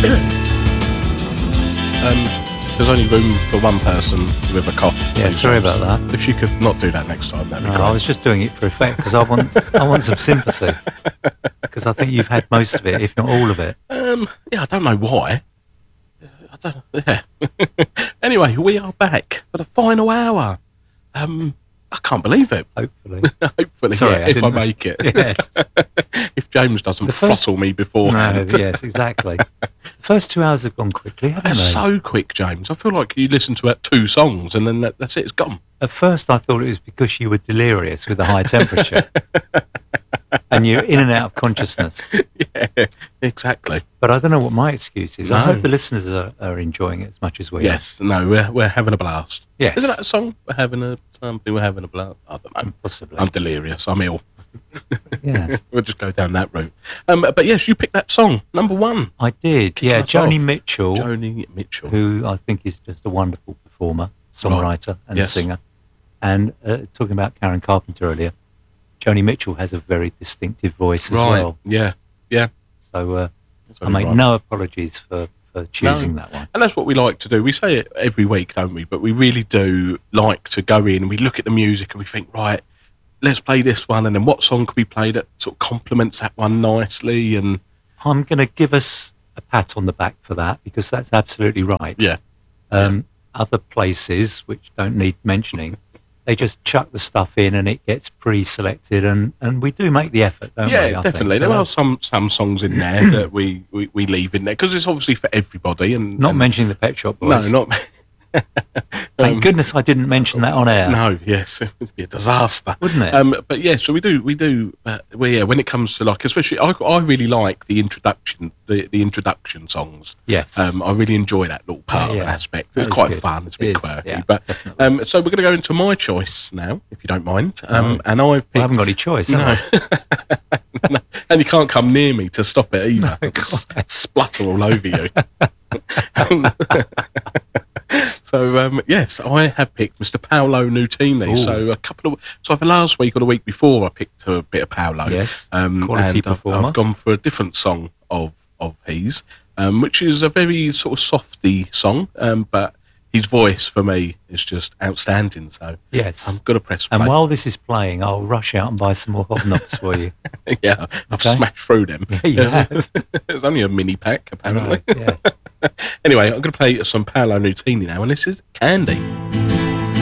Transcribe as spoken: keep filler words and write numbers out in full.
um, there's only room for one person with a cough. Yeah, sorry about that. If you could not do that next time, that'd be No, great. I was just doing it for effect because I want I want some sympathy. Because I think you've had most of it, if not all of it. Um, yeah, I don't know why. I don't know. Yeah. Anyway, we are back for the final hour. Um, I can't believe it. Hopefully. Hopefully, Sorry, yeah, I if I didn't- make it. Yes. If James doesn't The first- throttle me No, beforehand. yes, exactly. The first two hours have gone quickly, haven't That's they? so quick, James. I feel like you listen to about two songs and then that, that's it, it's gone. At first, I thought it was because you were delirious with the high temperature, and you're in and out of consciousness. Yeah, exactly. But I don't know what my excuse is. I No. hope the listeners are, are enjoying it as much as we Yes, no, we're we're having a blast. Yes. Isn't that a song? We're having a something. We're having a blast. I don't are. know. Possibly. I'm delirious. I'm ill. Yes, We'll just go down that route. Um, but yes, you picked that song, number one. I did. Kicking Yeah, us Joni off. Mitchell, Joni Mitchell. who I think is just a wonderful performer, songwriter, and Yes. singer. And uh, talking about Karen Carpenter earlier, Joni Mitchell has a very distinctive voice as Right. well. Yeah. Yeah. So uh, That's I only make right. no apologies for, for choosing No. that one. And that's what we like to do. We say it every week, don't we? But we really do like to go in and we look at the music and we think, right, let's play this one. And then what song could we play that sort of complements that one nicely? And I'm going to give us a pat on the back for that because that's absolutely right. yeah, Um, Other places, which don't need mentioning, they just chuck the stuff in and it gets pre-selected, and, and we do make the effort, don't we? yeah, I think? definitely. So There are that's- some some songs in there that we, we, we leave in there because it's obviously for everybody. And Not and, mentioning the Pet Shop No, Boys. not. Thank um, goodness I didn't mention that on air. No, yes, it would be a disaster, Wouldn't it? Um, but yeah, so we do, we do. Uh, well, yeah, when it comes to like, especially, I, I really like the introduction, the, the introduction songs. Yes. Um, I really enjoy that little part Yeah, of yeah. aspect. That It's is quite good. fun. It's a It bit is, quirky, yeah, but definitely. um, so we're going to go into my choice now, if you don't mind. Um, No. and I've picked, I haven't got any choice, no. have I? No. And you can't come near me to stop it either. No, I'll just splutter all over you. So um, yes, I have picked Mister Paolo Nutini. Ooh. So a couple of so either last week or the week before, I picked a bit of Paolo. Yes, um, quality and I've, performer. I've gone for a different song of of his, um, which is a very sort of softy song, um, but his voice for me is just outstanding. So Yes. I'm gonna press play. And while this is playing, I'll rush out and buy some more hobnobs for you. yeah, I've Okay. smashed through them. Yeah, you There's- have. There's only a mini pack apparently. Right, yes. Anyway, I'm going to play some Paolo Nutini now, and this is Candy.